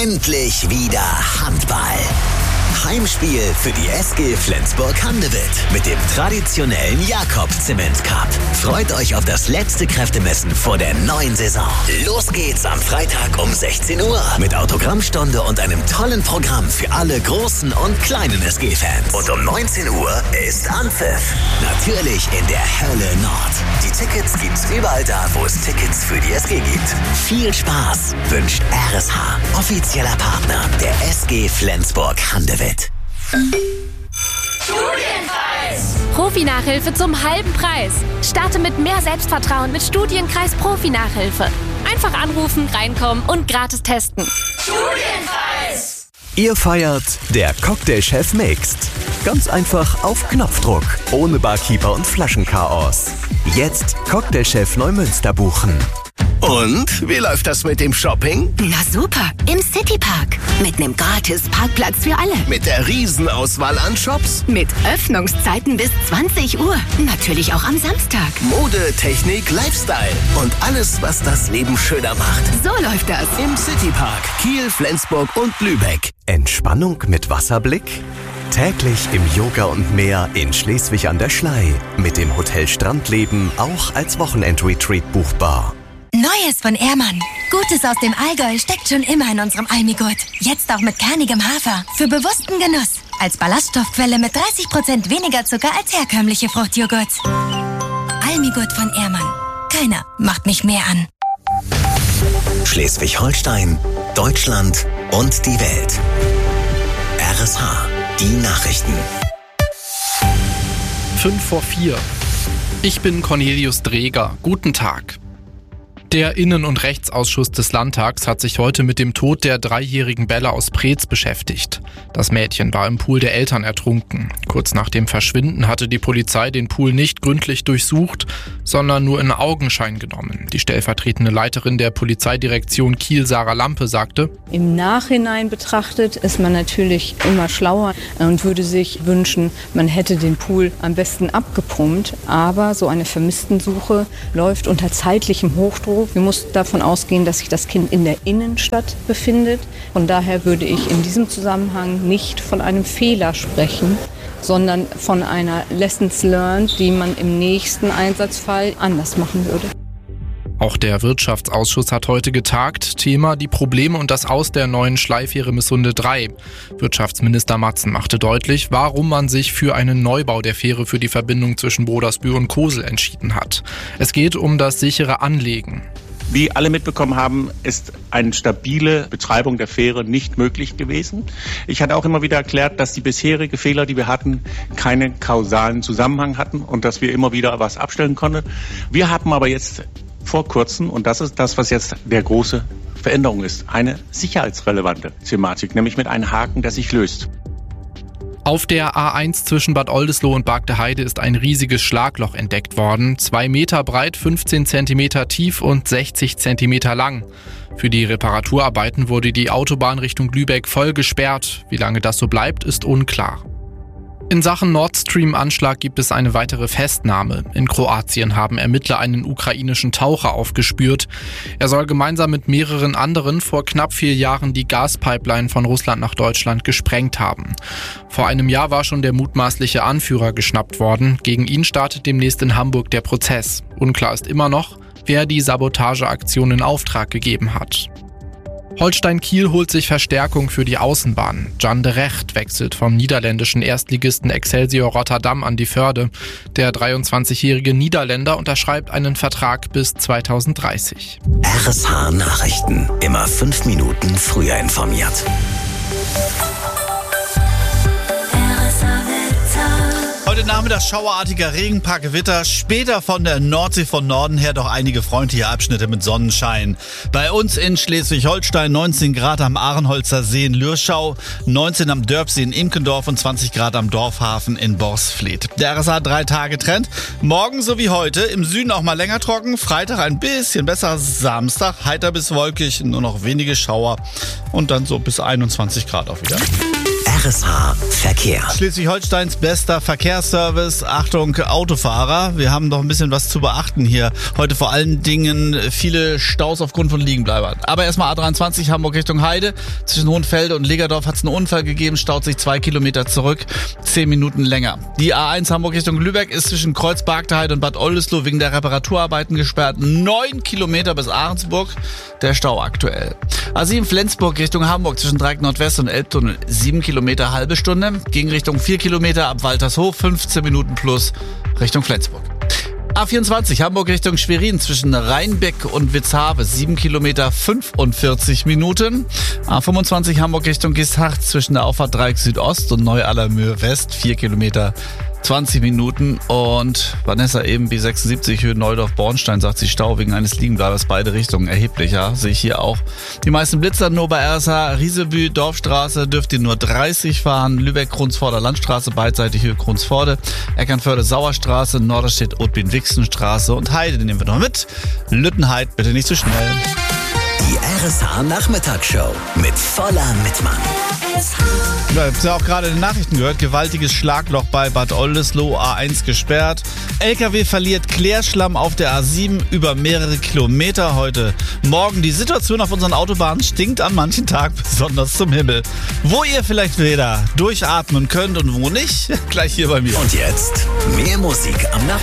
Endlich wieder Handball. Heimspiel für die SG Flensburg-Handewitt mit dem traditionellen Jakob-Zement-Cup. Freut euch auf das letzte Kräftemessen vor der neuen Saison. Los geht's am Freitag um 16 Uhr mit Autogrammstunde und einem tollen Programm für alle großen und kleinen SG-Fans. Und um 19 Uhr ist Anpfiff. Natürlich in der Hölle Nord. Die Tickets gibt's überall da, wo es Tickets für die SG gibt. Viel Spaß wünscht RSH, offizieller Partner der SG Flensburg-Handewitt. Studienkreis! Profi-Nachhilfe zum halben Preis. Starte mit mehr Selbstvertrauen mit Studienkreis Profi-Nachhilfe. Einfach anrufen, reinkommen und gratis testen. Studienkreis! Ihr feiert der Cocktailchef Mixed. Ganz einfach auf Knopfdruck, ohne Barkeeper und Flaschenchaos. Jetzt Cocktailchef Neumünster buchen. Und wie läuft das mit dem Shopping? Na super, im Citypark. Mit einem gratis Parkplatz für alle. Mit der Riesenauswahl an Shops? Mit Öffnungszeiten bis 20 Uhr. Natürlich auch am Samstag. Mode, Technik, Lifestyle und alles, was das Leben schöner macht. So läuft das. Im Citypark Kiel, Flensburg und Lübeck. Entspannung mit Wasserblick? Täglich im Yoga und Meer in Schleswig an der Schlei. Mit dem Hotel Strandleben auch als Wochenendretreat buchbar. Neues von Ehrmann. Gutes aus dem Allgäu steckt schon immer in unserem Almigurt. Jetzt auch mit kernigem Hafer. Für bewussten Genuss. Als Ballaststoffquelle mit 30% weniger Zucker als herkömmliche Fruchtjoghurts. Almigurt von Ehrmann. Keiner macht mich mehr an. Schleswig-Holstein, Deutschland und die Welt. RSH, die Nachrichten. 5:04. Ich bin Cornelius Dreger. Guten Tag. Der Innen- und Rechtsausschuss des Landtags hat sich heute mit dem Tod der 3-jährigen Bella aus Preetz beschäftigt. Das Mädchen war im Pool der Eltern ertrunken. Kurz nach dem Verschwinden hatte die Polizei den Pool nicht gründlich durchsucht, sondern nur in Augenschein genommen. Die stellvertretende Leiterin der Polizeidirektion Kiel, Sarah Lampe, sagte: Im Nachhinein betrachtet ist man natürlich immer schlauer und würde sich wünschen, man hätte den Pool am besten abgepumpt. Aber so eine Vermisstensuche läuft unter zeitlichem Hochdruck. Wir mussten davon ausgehen, dass sich das Kind in der Innenstadt befindet. Von daher würde ich in diesem Zusammenhang nicht von einem Fehler sprechen, sondern von einer Lessons learned, die man im nächsten Einsatzfall anders machen würde. Auch der Wirtschaftsausschuss hat heute getagt. Thema: die Probleme und das Aus der neuen Schleifähre Missunde 3. Wirtschaftsminister Matzen machte deutlich, warum man sich für einen Neubau der Fähre für die Verbindung zwischen Brodersbühl und Kosel entschieden hat. Es geht um das sichere Anlegen. Wie alle mitbekommen haben, ist eine stabile Betreibung der Fähre nicht möglich gewesen. Ich hatte auch immer wieder erklärt, dass die bisherigen Fehler, die wir hatten, keinen kausalen Zusammenhang hatten und dass wir immer wieder was abstellen konnten. Wir haben aber jetzt vor kurzem, und das ist das, was jetzt der große Veränderung ist, eine sicherheitsrelevante Thematik, nämlich mit einem Haken, der sich löst. Auf der A1 zwischen Bad Oldesloe und Bargteheide ist ein riesiges Schlagloch entdeckt worden. 2 Meter breit, 15 Zentimeter tief und 60 Zentimeter lang. Für die Reparaturarbeiten wurde die Autobahn Richtung Lübeck voll gesperrt. Wie lange das so bleibt, ist unklar. In Sachen Nord Stream-Anschlag gibt es eine weitere Festnahme. In Kroatien haben Ermittler einen ukrainischen Taucher aufgespürt. Er soll gemeinsam mit mehreren anderen vor knapp 4 Jahren die Gaspipeline von Russland nach Deutschland gesprengt haben. Vor einem Jahr war schon der mutmaßliche Anführer geschnappt worden. Gegen ihn startet demnächst in Hamburg der Prozess. Unklar ist immer noch, wer die Sabotageaktion in Auftrag gegeben hat. Holstein Kiel holt sich Verstärkung für die Außenbahn. Jan de Recht wechselt vom niederländischen Erstligisten Excelsior Rotterdam an die Förde. Der 23-jährige Niederländer unterschreibt einen Vertrag bis 2030. RSH Nachrichten. Immer 5 Minuten früher informiert. Heute Nachmittag schauerartiger Regen, paar Gewitter, später von der Nordsee von Norden her doch einige freundliche Abschnitte mit Sonnenschein. Bei uns in Schleswig-Holstein 19 Grad am Ahrenholzer See in Lürschau, 19 am Dörpsee in Imkendorf und 20 Grad am Dorfhafen in Borsfleet. Der RSA 3-Tage-Trend, morgen so wie heute, im Süden auch mal länger trocken, Freitag ein bisschen besser, Samstag heiter bis wolkig, nur noch wenige Schauer und dann so bis 21 Grad auch wieder. RSH Verkehr. Schleswig-Holsteins bester Verkehrsservice. Achtung, Autofahrer. Wir haben noch ein bisschen was zu beachten hier. Heute vor allen Dingen viele Staus aufgrund von Liegenbleibern. Aber erstmal A23 Hamburg Richtung Heide. Zwischen Hohenfelde und Legerdorf hat es einen Unfall gegeben. Staut sich 2 Kilometer zurück. 10 Minuten länger. Die A1 Hamburg Richtung Lübeck ist zwischen Kreuzberg Heide und Bad Oldesloe wegen der Reparaturarbeiten gesperrt. 9 Kilometer bis Ahrensburg. Der Stau aktuell. A7 Flensburg Richtung Hamburg zwischen Dreieck Nordwest und Elbtunnel 7 Kilometer, halbe Stunde. Gegenrichtung 4 Kilometer ab Waltershof, 15 Minuten plus Richtung Flensburg. A24 Hamburg Richtung Schwerin zwischen Rheinbeck und Witzhave 7 Kilometer, 45 Minuten. A25 Hamburg Richtung Gishacht zwischen der Auffahrt Dreieck Südost und Neu-Allermöhe West 4 Kilometer, 20 Minuten. Und Vanessa eben B76 Höhe Neudorf-Bornstein sagt sie Stau wegen eines Liegenbleibers, beide Richtungen erheblich, ja, sehe ich hier auch. Die meisten Blitzer nur bei RSH Riesebü, Dorfstraße dürft ihr nur 30 fahren, Lübeck-Krunsforder Landstraße beidseitig Höhe Krunsforde, Eckernförde-Sauerstraße, Norderstedt-Otbin-Wixenstraße und Heide, den nehmen wir noch mit. Lüttenheid bitte nicht zu schnell. Die RSH Nachmittagsshow mit voller Mitmann. Ja, habt ihr auch gerade in den Nachrichten gehört, gewaltiges Schlagloch bei Bad Oldesloe, A1 gesperrt. LKW verliert Klärschlamm auf der A7 über mehrere Kilometer heute Morgen. Die Situation auf unseren Autobahnen stinkt an manchen Tagen besonders zum Himmel. Wo ihr vielleicht wieder durchatmen könnt und wo nicht, gleich hier bei mir. Und jetzt mehr Musik am Nachmittag.